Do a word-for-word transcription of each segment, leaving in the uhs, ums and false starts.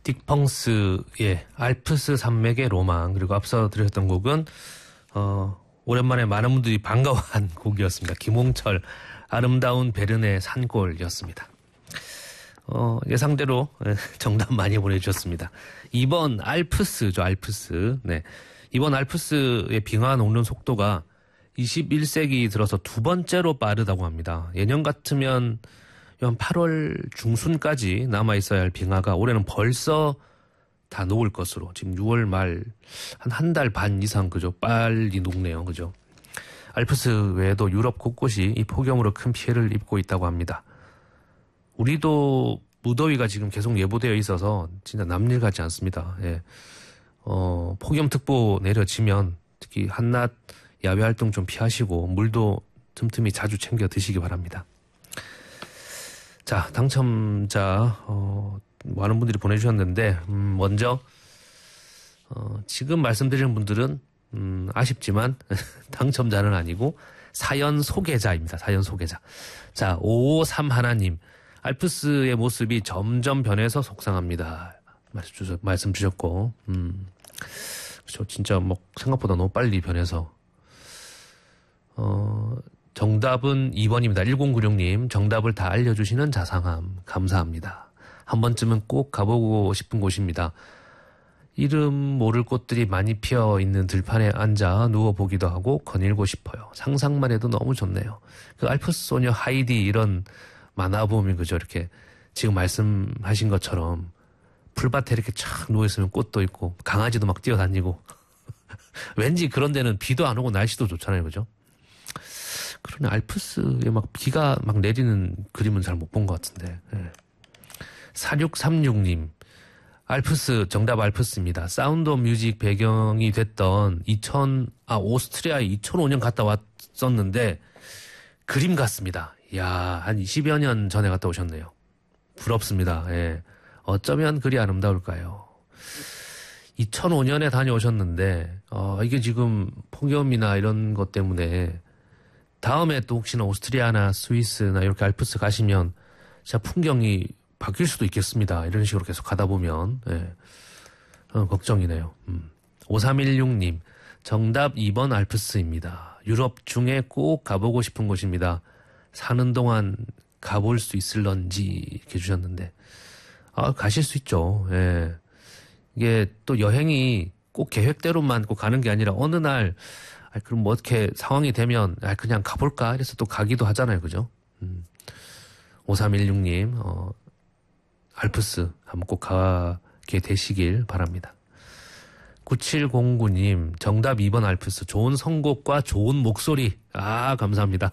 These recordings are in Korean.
딕펑스의 알프스 산맥의 로망, 그리고 앞서 들으셨던 곡은 어, 오랜만에 많은 분들이 반가워한 곡이었습니다. 김홍철 아름다운 베른의 산골이었습니다. 어, 예상대로 정답 많이 보내주셨습니다. 이번 알프스죠, 알프스. 네. 이번 알프스의 빙하 녹는 속도가 이십일 세기 들어서 두 번째로 빠르다고 합니다. 예년 같으면 한 팔월 중순까지 남아있어야 할 빙하가 올해는 벌써 다 녹을 것으로, 지금 유월 말 한 한 달 반 이상 그죠, 빨리 녹네요. 그죠. 알프스 외에도 유럽 곳곳이 이 폭염으로 큰 피해를 입고 있다고 합니다. 우리도 무더위가 지금 계속 예보되어 있어서 진짜 남일 같지 않습니다. 예. 어, 폭염특보 내려지면 특히 한낮 야외 활동 좀 피하시고 물도 틈틈이 자주 챙겨 드시기 바랍니다. 자, 당첨자 어, 많은 분들이 보내주셨는데 음, 먼저 어, 지금 말씀드리는 분들은 음, 아쉽지만 당첨자는 아니고 사연 소개자입니다. 사연 소개자. 자, 오오삼일 님. 알프스의 모습이 점점 변해서 속상합니다. 말씀, 주셨, 말씀 주셨고, 음, 그렇죠. 진짜 뭐 생각보다 너무 빨리 변해서. 어, 정답은 이 번입니다. 일공구육 님. 정답을 다 알려주시는 자상함. 감사합니다. 한 번쯤은 꼭 가보고 싶은 곳입니다. 이름 모를 꽃들이 많이 피어 있는 들판에 앉아 누워보기도 하고 거닐고 싶어요. 상상만 해도 너무 좋네요. 그 알프스 소녀 하이디 이런 만화 보면 그죠, 이렇게 지금 말씀하신 것처럼 풀밭에 이렇게 촥 누워있으면 꽃도 있고 강아지도 막 뛰어다니고 왠지 그런 데는 비도 안 오고 날씨도 좋잖아요. 그죠? 그러네, 알프스에 막 비가 막 내리는 그림은 잘 못 본 것 같은데. 네. 사육삼육 님. 알프스, 정답 알프스입니다. 사운드 오브 뮤직 배경이 됐던 이천, 아, 오스트리아에 이천오 년 갔다 왔었는데 그림 같습니다. 이야, 한 이십여 년 전에 갔다 오셨네요. 부럽습니다. 예. 어쩌면 그리 아름다울까요? 이천오 년에 다녀오셨는데, 어, 이게 지금 폭염이나 이런 것 때문에 다음에 또 혹시나 오스트리아나 스위스나 이렇게 알프스 가시면 진짜 풍경이 바뀔 수도 있겠습니다. 이런 식으로 계속 가다 보면, 예. 어, 걱정이네요. 음. 오삼일육 님, 정답 이 번 알프스입니다. 유럽 중에 꼭 가보고 싶은 곳입니다. 사는 동안 가볼 수 있을런지 이렇게 주셨는데, 아, 가실 수 있죠. 예. 이게 또 여행이 꼭 계획대로만 꼭 가는 게 아니라 어느 날, 아, 그럼 뭐 어떻게 상황이 되면, 아, 그냥 가볼까? 이래서 또 가기도 하잖아요. 그죠? 음. 오삼일육 님, 어, 알프스 한번 꼭 가게 되시길 바랍니다. 구칠공구 님, 정답 이 번 알프스. 좋은 선곡과 좋은 목소리. 아, 감사합니다.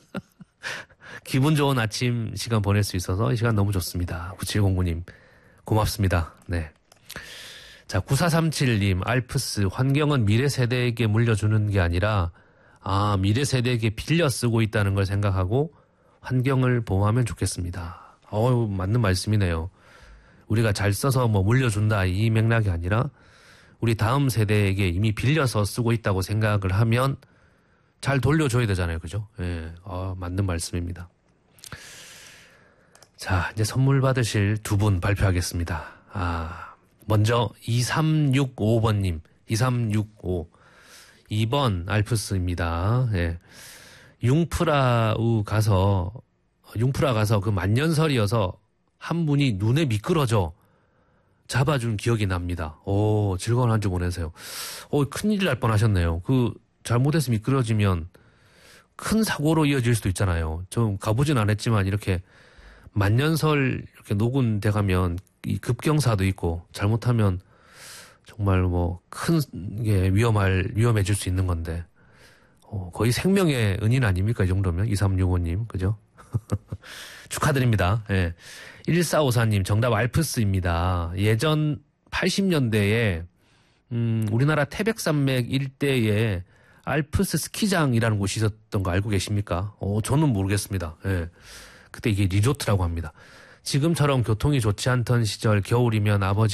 기분 좋은 아침 시간 보낼 수 있어서 이 시간 너무 좋습니다. 구칠공구 님, 고맙습니다. 네. 자, 구사삼칠 님, 알프스. 환경은 미래 세대에게 물려주는 게 아니라, 아, 미래 세대에게 빌려 쓰고 있다는 걸 생각하고 환경을 보호하면 좋겠습니다. 어우, 맞는 말씀이네요. 우리가 잘 써서 뭐 물려준다 이 맥락이 아니라 우리 다음 세대에게 이미 빌려서 쓰고 있다고 생각을 하면 잘 돌려줘야 되잖아요. 그죠? 예, 어, 맞는 말씀입니다. 자, 이제 선물 받으실 두 분 발표하겠습니다. 아, 먼저 이삼육오 번님, 이삼육오. 이 번 알프스입니다. 예. 융프라우 가서, 융프라 가서 그 만년설이어서 한 분이 눈에 미끄러져 잡아준 기억이 납니다. 오, 즐거운 한 주 보내세요. 오, 큰일 날 뻔하셨네요. 그 잘못해서 미끄러지면 큰 사고로 이어질 수도 있잖아요. 좀 가보진 않았지만 이렇게 만년설 이렇게 녹은데 가면 이 급경사도 있고 잘못하면 정말 뭐 큰 게 위험할 위험해질 수 있는 건데 어, 거의 생명의 은인 아닙니까? 이 정도면 이삼육오 님 그죠? 축하드립니다. 예. 일사오사 님 정답 알프스입니다. 예전 팔십 년대에 음, 우리나라 태백산맥 일대에 알프스 스키장이라는 곳이 있었던 거 알고 계십니까? 어, 저는 모르겠습니다. 예. 그때 이게 리조트라고 합니다. 지금처럼 교통이 좋지 않던 시절 겨울이면 아버지